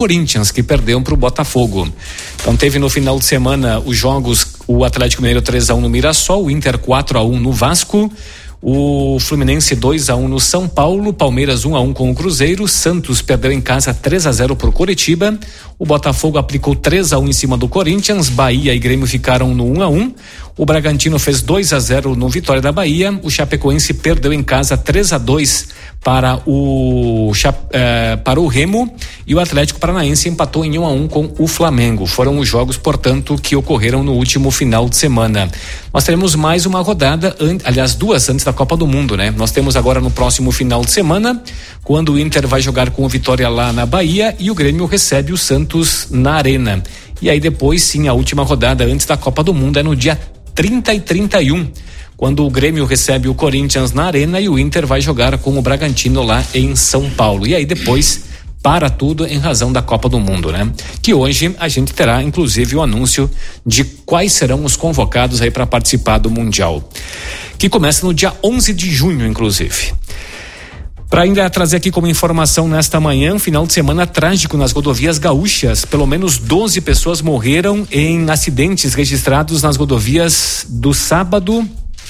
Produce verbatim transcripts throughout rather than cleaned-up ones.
Corinthians, que perdeu para o Botafogo. Então teve no final de semana os jogos, o Atlético Mineiro três a um no Mirassol, o Inter quatro a um no Vasco, o Fluminense dois a um no São Paulo, Palmeiras um a um com o Cruzeiro, Santos perdeu em casa três a zero por Coritiba, o Botafogo aplicou três a um em cima do Corinthians, Bahia e Grêmio ficaram no um a um, o Bragantino fez dois a zero no Vitória da Bahia, o Chapecoense perdeu em casa três a dois para o eh, para o Remo, e o Atlético Paranaense empatou em um a um com o Flamengo. Foram os jogos, portanto, que ocorreram no último final de semana. Nós teremos mais uma rodada, aliás, duas antes da Copa do Mundo, né? Nós temos agora no próximo final de semana, quando o Inter vai jogar com o Vitória lá na Bahia e o Grêmio recebe o Santos na Arena. E aí depois, sim, a última rodada antes da Copa do Mundo é no dia trinta e trinta e um, quando o Grêmio recebe o Corinthians na Arena e o Inter vai jogar com o Bragantino lá em São Paulo. E aí depois para tudo em razão da Copa do Mundo, né? Que hoje a gente terá inclusive o anúncio de quais serão os convocados aí para participar do Mundial, que começa no dia onze de junho, inclusive. Para ainda trazer aqui como informação nesta manhã, final de semana trágico nas rodovias gaúchas. Pelo menos doze pessoas morreram em acidentes registrados nas rodovias do sábado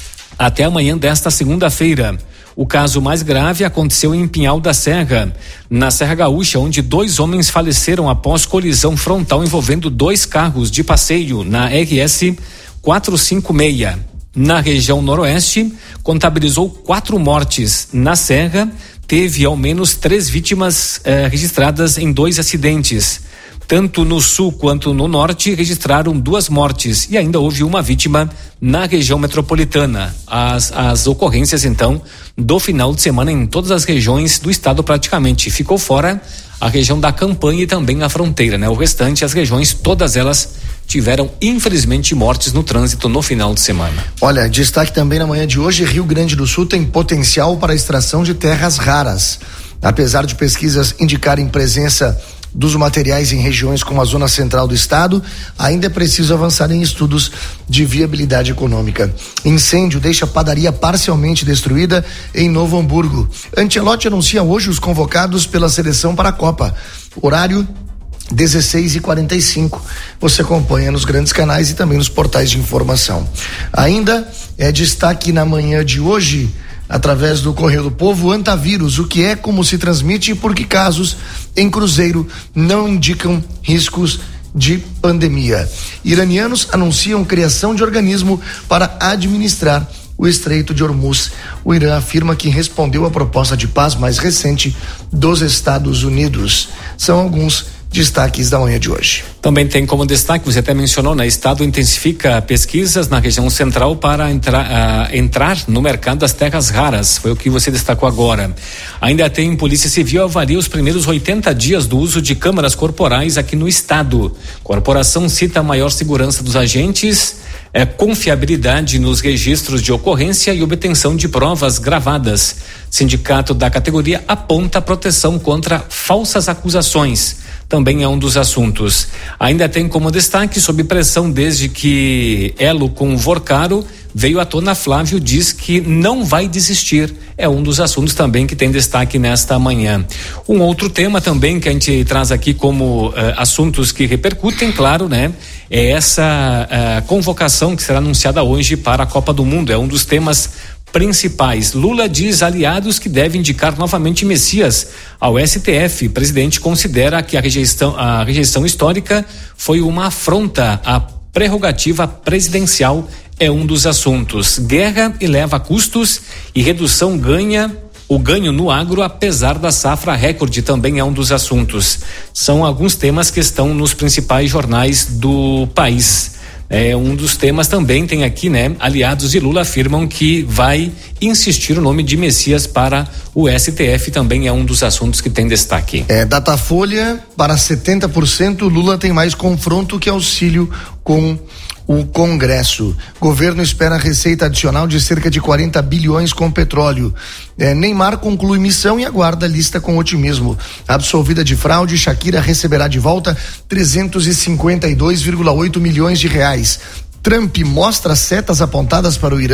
até amanhã desta segunda-feira. O caso mais grave aconteceu em Pinhal da Serra, na Serra Gaúcha, onde dois homens faleceram após colisão frontal envolvendo dois carros de passeio na R S quatrocentos e cinquenta e seis. Na região noroeste, contabilizou quatro mortes. Na Serra, teve ao menos três vítimas eh, registradas em dois acidentes. Tanto no sul quanto no norte registraram duas mortes e ainda houve uma vítima na região metropolitana. As, as ocorrências, então, do final de semana em todas as regiões do estado praticamente. Ficou fora a região da Campanha e também a fronteira, né? O restante, as regiões, todas elas tiveram, infelizmente, mortes no trânsito no final de semana. Olha, destaque também na manhã de hoje, Rio Grande do Sul tem potencial para a extração de terras raras. Apesar de pesquisas indicarem presença dos materiais em regiões como a zona central do estado, ainda é preciso avançar em estudos de viabilidade econômica. Incêndio deixa padaria parcialmente destruída em Novo Hamburgo. Ancelotti anuncia hoje os convocados pela seleção para a Copa. Horário dezesseis e quarenta e cinco. Você acompanha nos grandes canais e também nos portais de informação. Ainda é destaque na manhã de hoje, através do Correio do Povo, Antavírus, o que é, como se transmite e por que casos em Cruzeiro não indicam riscos de pandemia. Iranianos anunciam criação de organismo para administrar o Estreito de Hormuz. O Irã afirma que respondeu à proposta de paz mais recente dos Estados Unidos. São alguns destaques da manhã de hoje. Também tem como destaque, você até mencionou, né? Estado intensifica pesquisas na região central para entrar, uh, entrar no mercado das terras raras. Foi o que você destacou agora. Ainda tem Polícia Civil avalia os primeiros oitenta dias do uso de câmeras corporais aqui no estado. Corporação cita a maior segurança dos agentes, é, confiabilidade nos registros de ocorrência e obtenção de provas gravadas. Sindicato da categoria aponta proteção contra falsas acusações. Também é um dos assuntos. Ainda tem como destaque, sob pressão desde que Elo com Vorcaro veio à tona, Flávio diz que não vai desistir. É um dos assuntos também que tem destaque nesta manhã. Um outro tema também que a gente traz aqui como uh, assuntos que repercutem, claro, né? É essa uh, convocação que será anunciada hoje para a Copa do Mundo. É um dos temas principais. Lula diz aliados que deve indicar novamente Messias ao S T F. O presidente considera que a rejeição, a rejeição histórica foi uma afronta à prerrogativa presidencial. É um dos assuntos. Guerra eleva custos e redução ganha o ganho no agro, apesar da safra recorde, também é um dos assuntos. São alguns temas que estão nos principais jornais do país. É um dos temas também tem aqui, né? Aliados de Lula afirmam que vai insistir o nome de Messias para o S T F, também é um dos assuntos que tem destaque. É, Datafolha, para setenta por cento, Lula tem mais confronto que auxílio com o Congresso. Governo espera receita adicional de cerca de quarenta bilhões com petróleo. É, Neymar conclui missão e aguarda lista com otimismo. Absolvida de fraude, Shakira receberá de volta trezentos e cinquenta e dois vírgula oito milhões de reais. Trump mostra setas apontadas para o Irã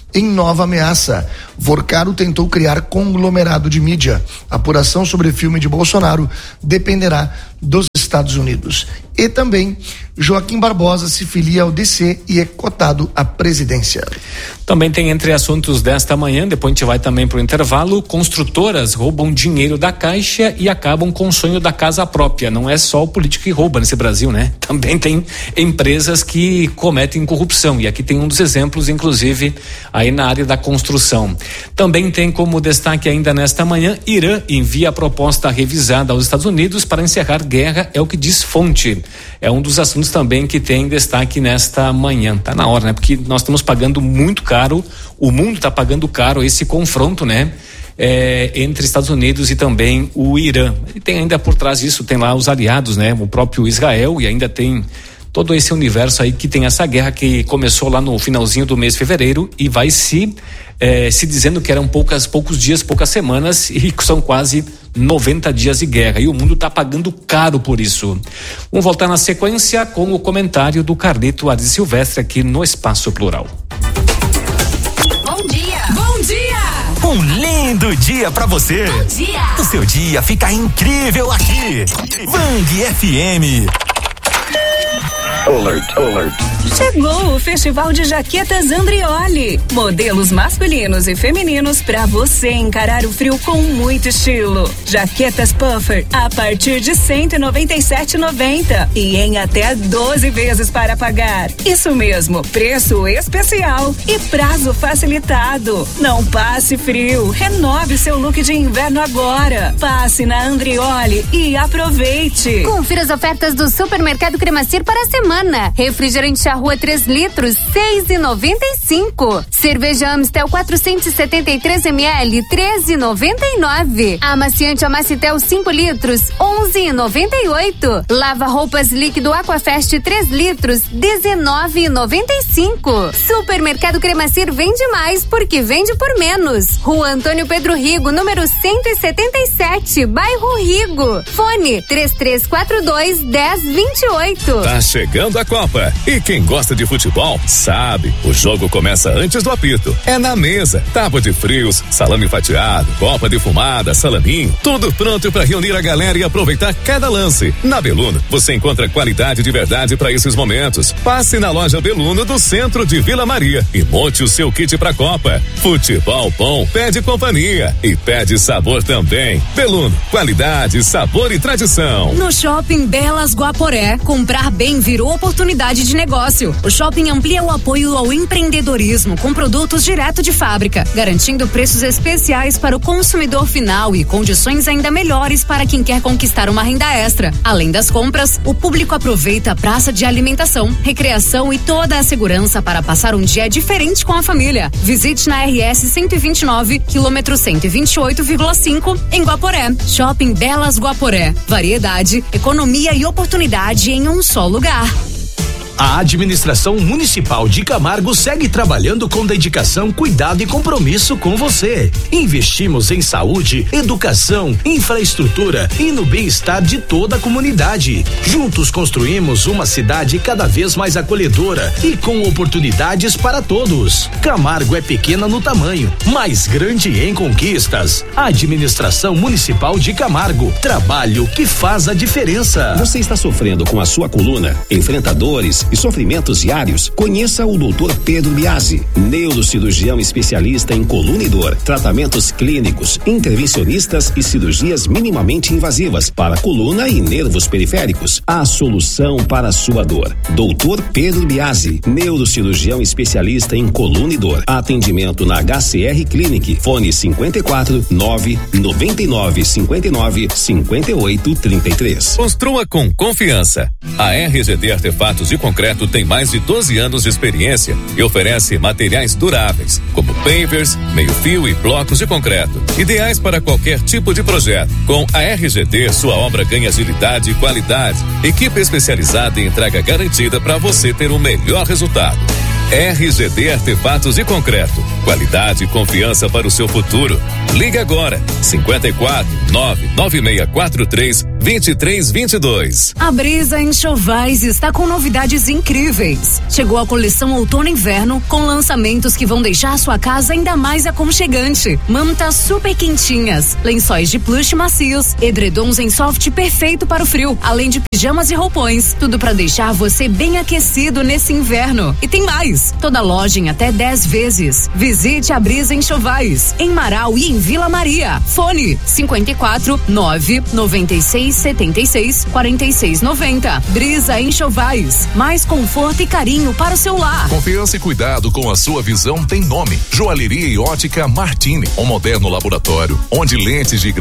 em nova ameaça. Vorcaro tentou criar conglomerado de mídia. A apuração sobre filme de Bolsonaro dependerá dos Estados Unidos. E também, Joaquim Barbosa se filia ao D C e é cotado à presidência. Também tem entre assuntos desta manhã, depois a gente vai também para o intervalo, construtoras roubam dinheiro da Caixa e acabam com o sonho da casa própria. Não é só o político que rouba nesse Brasil, né? Também tem empresas que cometem corrupção, e aqui tem um dos exemplos, inclusive, aí na área da construção. Também tem como destaque ainda nesta manhã, Irã envia a proposta revisada aos Estados Unidos para encerrar guerra, é o que diz fonte. É um dos assuntos também que tem destaque nesta manhã. Tá na hora, né? Porque nós estamos pagando muito caro, o mundo está pagando caro esse confronto, né? É, entre Estados Unidos e também o Irã. E tem ainda por trás disso, tem lá os aliados, né? O próprio Israel, e ainda tem todo esse universo aí que tem essa guerra que começou lá no finalzinho do mês de fevereiro e vai se eh, se dizendo que eram poucas, poucos dias, poucas semanas, e são quase noventa dias de guerra, e o mundo está pagando caro por isso. Vamos voltar na sequência com o comentário do Carlito Ares Silvestre aqui no Espaço Plural. Bom dia! Bom dia! Um lindo dia pra você! Bom dia! O seu dia fica incrível aqui! Bang F M. Alert, alert. Chegou o Festival de Jaquetas Andrioli. Modelos masculinos e femininos para você encarar o frio com muito estilo. Jaquetas puffer a partir de cento e noventa e sete reais e noventa centavos e em até doze vezes para pagar. Isso mesmo, preço especial e prazo facilitado. Não passe frio, renove seu look de inverno agora. Passe na Andrioli e aproveite. Confira as ofertas do Supermercado Cremacir para a semana. Refrigerante à rua três litros, seis reais e noventa e cinco centavos. Cerveja Amstel quatrocentos e setenta e três mililitros, treze reais e noventa e nove centavos. Amaciante Amacitel cinco litros, onze reais e noventa e oito centavos. Lava roupas líquido Aquafest três litros, dezenove reais e noventa e cinco centavos. Supermercado Cremacir vende mais porque vende por menos. Rua Antônio Pedro Rigo, número cento e setenta e sete, bairro Rigo. Fone três três quatro dois, dez vinte e oito. Tá chegando a Copa e quem gosta de futebol sabe, o jogo começa antes do apito. É na mesa, tábua de frios, salame fatiado, copa defumada, salaminho, tudo pronto para reunir a galera e aproveitar cada lance. Na Beluno você encontra qualidade de verdade para esses momentos. Passe na loja Beluno do centro de Vila Maria e monte o seu kit pra Copa. Futebol bom pede companhia e pede sabor também. Beluno, qualidade, sabor e tradição. No Shopping Belas Guaporé, comprar bem virou oportunidade de negócio. O shopping amplia o apoio ao empreendedorismo com produtos direto de fábrica, garantindo preços especiais para o consumidor final e condições ainda melhores para quem quer conquistar uma renda extra. Além das compras, o público aproveita a praça de alimentação, recreação e toda a segurança para passar um dia diferente com a família. Visite na R S cento e vinte e nove, quilômetro cento e vinte e oito vírgula cinco, em Guaporé. Shopping Belas Guaporé. Variedade, economia e oportunidade em um só lugar. A administração municipal de Camargo segue trabalhando com dedicação, cuidado e compromisso com você. Investimos em saúde, educação, infraestrutura e no bem-estar de toda a comunidade. Juntos construímos uma cidade cada vez mais acolhedora e com oportunidades para todos. Camargo é pequena no tamanho, mas grande em conquistas. A administração municipal de Camargo, trabalho que faz a diferença. Você está sofrendo com a sua coluna? Enfrenta dores e sofrimentos diários? Conheça o doutor Pedro Biasi, neurocirurgião especialista em coluna e dor, tratamentos clínicos, intervencionistas e cirurgias minimamente invasivas para coluna e nervos periféricos. A solução para a sua dor. doutor Pedro Biasi, neurocirurgião especialista em coluna e dor. Atendimento na H C R Clinic. Fone cinquenta e quatro, nove, noventa e nove, cinquenta e nove, cinquenta e oito, trinta e três. Construa com confiança. A R G D Artefatos de Concreto tem mais de doze anos de experiência e oferece materiais duráveis, como pavers, meio-fio e blocos de concreto, ideais para qualquer tipo de projeto. Com a R G D, sua obra ganha agilidade e qualidade. Equipe especializada em entrega garantida para você ter o melhor resultado. R G D Artefatos de Concreto. Qualidade e confiança para o seu futuro. Ligue agora. cinquenta e quatro, nove nove seis quatro três, vinte e três vinte e dois. A Brisa Enxovais está com novidades incríveis. Chegou a coleção Outono e Inverno com lançamentos que vão deixar a sua casa ainda mais aconchegante. Mantas super quentinhas, lençóis de plush macios, edredons em soft perfeito para o frio, além de pijamas e roupões. Tudo para deixar você bem aquecido nesse inverno. E tem mais, toda loja em até dez vezes. Visite a Brisa Enxovais, em Marau e em Vila Maria. Fone cinquenta e quatro, nove, noventa e seis, setenta e seis, quarenta e seis, noventa. Brisa Enxovais, mais conforto e carinho para o seu lar. Confiança e cuidado com a sua visão tem nome. Joalheria e ótica Martini, um moderno laboratório onde lentes de